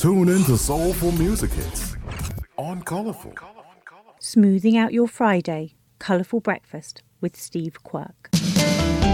Tune in to Soulful Music Hits on Colourful. Smoothing out your Friday, colourful breakfast with Steve Quirk.